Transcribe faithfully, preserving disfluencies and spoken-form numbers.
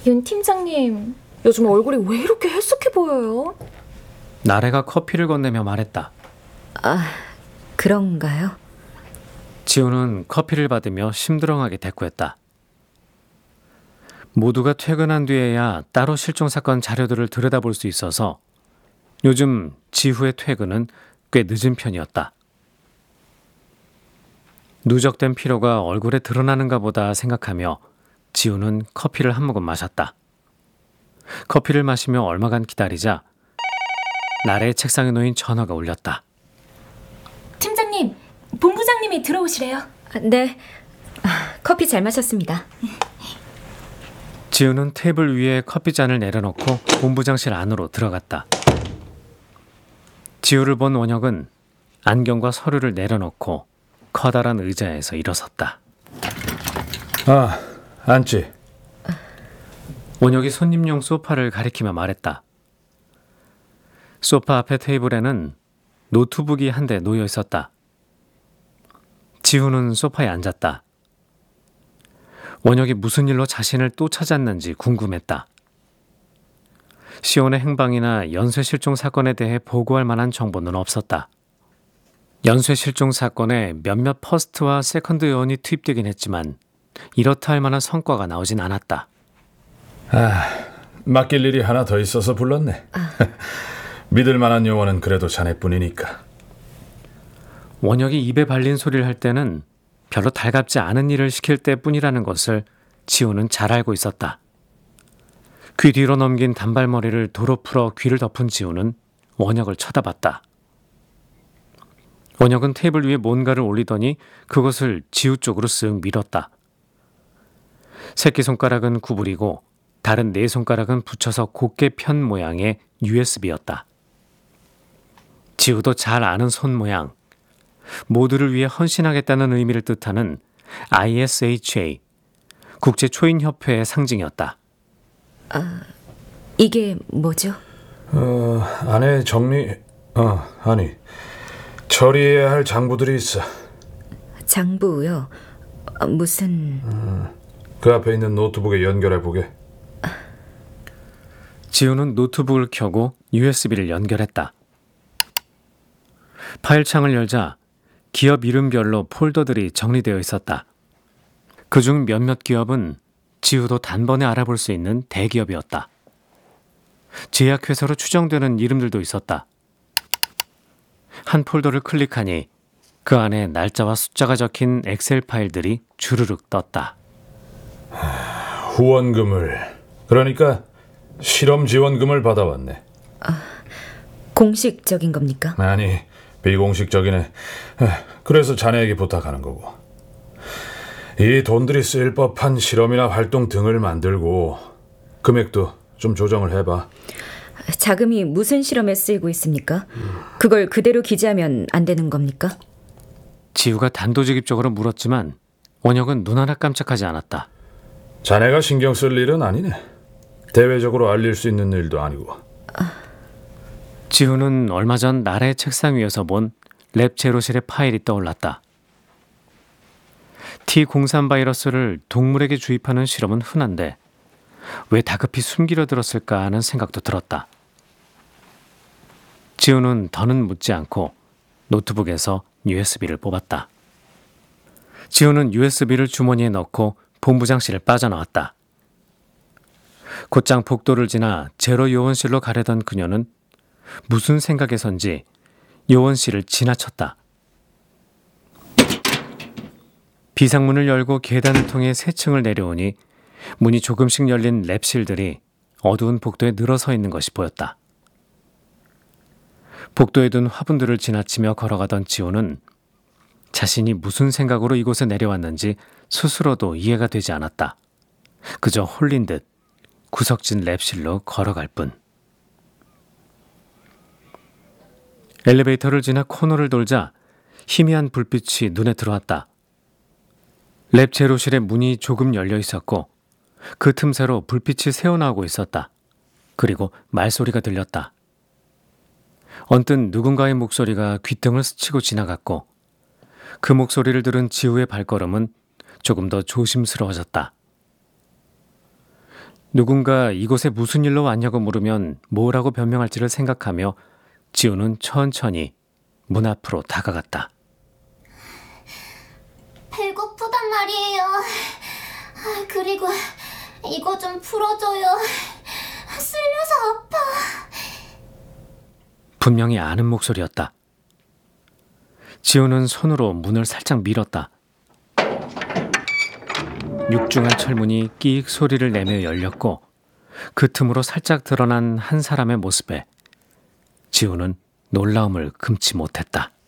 윤 팀장님, 요즘 얼굴이 왜 이렇게 헬쑥해 보여요? 나래가 커피를 건네며 말했다. 아, 그런가요? 지우는 커피를 받으며 심드렁하게 대꾸했다. 모두가 퇴근한 뒤에야 따로 실종사건 자료들을 들여다볼 수 있어서 요즘 지후의 퇴근은 꽤 늦은 편이었다. 누적된 피로가 얼굴에 드러나는가 보다 생각하며 지우는 커피를 한 모금 마셨다. 커피를 마시며 얼마간 기다리자 나래의 책상에 놓인 전화가 울렸다. 팀장님, 본부장님이 들어오시래요. 아, 네, 아, 커피 잘 마셨습니다. 지우는 테이블 위에 커피잔을 내려놓고 본부장실 안으로 들어갔다. 지우를 본 원혁은 안경과 서류를 내려놓고 커다란 의자에서 일어섰다. 아, 앉지. 원혁이 손님용 소파를 가리키며 말했다. 소파 앞에 테이블에는 노트북이 한 대 놓여 있었다. 지우는 소파에 앉았다. 원혁이 무슨 일로 자신을 또 찾았는지 궁금했다. 시온의 행방이나 연쇄 실종 사건에 대해 보고할 만한 정보는 없었다. 연쇄 실종 사건에 몇몇 퍼스트와 세컨드 요원이 투입되긴 했지만 이렇다 할 만한 성과가 나오진 않았다. 아, 맡길 일이 하나 더 있어서 불렀네. 아. 믿을 만한 요원은 그래도 자네뿐이니까. 원혁이 입에 발린 소리를 할 때는 별로 달갑지 않은 일을 시킬 때뿐이라는 것을 지우는 잘 알고 있었다. 귀 뒤로 넘긴 단발머리를 도로 풀어 귀를 덮은 지우는 원혁을 쳐다봤다. 원혁은 테이블 위에 뭔가를 올리더니 그것을 지우 쪽으로 쓱 밀었다. 새끼손가락은 구부리고 다른 네 손가락은 붙여서 곧게 편 모양의 유에스비였다. 지우도 잘 아는 손 모양, 모두를 위해 헌신하겠다는 의미를 뜻하는 아이에스에이치에이, 국제초인협회의 상징이었다. 아, 이게 뭐죠? 어, 안에 정리... 어, 아니, 처리해야 할 장부들이 있어. 장부요? 어, 무슨... 음, 그 앞에 있는 노트북에 연결해보게. 지우는 노트북을 켜고 유에스비를 연결했다. 파일창을 열자 기업 이름별로 폴더들이 정리되어 있었다. 그중 몇몇 기업은 지우도 단번에 알아볼 수 있는 대기업이었다. 제약회사로 추정되는 이름들도 있었다. 한 폴더를 클릭하니 그 안에 날짜와 숫자가 적힌 엑셀 파일들이 주르륵 떴다. 후원금을, 그러니까 실험 지원금을 받아왔네. 아, 공식적인 겁니까? 아니, 비공식적이네. 그래서 자네에게 부탁하는 거고. 이 돈들이 쓰일 법한 실험이나 활동 등을 만들고 금액도 좀 조정을 해봐. 자금이 무슨 실험에 쓰이고 있습니까? 그걸 그대로 기재하면 안 되는 겁니까? 지우가 단도직입적으로 물었지만 원혁은 눈 하나 깜짝하지 않았다. 자네가 신경 쓸 일은 아니네. 대외적으로 알릴 수 있는 일도 아니고. 지우는 얼마 전 나래의 책상 위에서 본 랩 제로실의 파일이 떠올랐다. 티 공삼 바이러스를 동물에게 주입하는 실험은 흔한데 왜 다급히 숨기려 들었을까 하는 생각도 들었다. 지우는 더는 묻지 않고 노트북에서 유에스비를 뽑았다. 지우는 유에스비를 주머니에 넣고 본부장실을 빠져나왔다. 곧장 복도를 지나 제로 요원실로 가려던 그녀는 무슨 생각에선지 요원실을 지나쳤다. 비상문을 열고 계단을 통해 세 층을 내려오니 문이 조금씩 열린 랩실들이 어두운 복도에 늘어서 있는 것이 보였다. 복도에 둔 화분들을 지나치며 걸어가던 지호는 자신이 무슨 생각으로 이곳에 내려왔는지 스스로도 이해가 되지 않았다. 그저 홀린 듯 구석진 랩실로 걸어갈 뿐. 엘리베이터를 지나 코너를 돌자 희미한 불빛이 눈에 들어왔다. 랩 제로실의 문이 조금 열려 있었고 그 틈새로 불빛이 새어나오고 있었다. 그리고 말소리가 들렸다. 언뜻 누군가의 목소리가 귓등을 스치고 지나갔고 그 목소리를 들은 지우의 발걸음은 조금 더 조심스러워졌다. 누군가 이곳에 무슨 일로 왔냐고 물으면 뭐라고 변명할지를 생각하며 지우는 천천히 문 앞으로 다가갔다. 배고프단 말이에요. 아, 그리고 이거 좀 풀어줘요. 쓸려서 아파. 분명히 아는 목소리였다. 지우는 손으로 문을 살짝 밀었다. 육중한 철문이 끼익 소리를 내며 열렸고 그 틈으로 살짝 드러난 한 사람의 모습에 지우는 놀라움을 금치 못했다.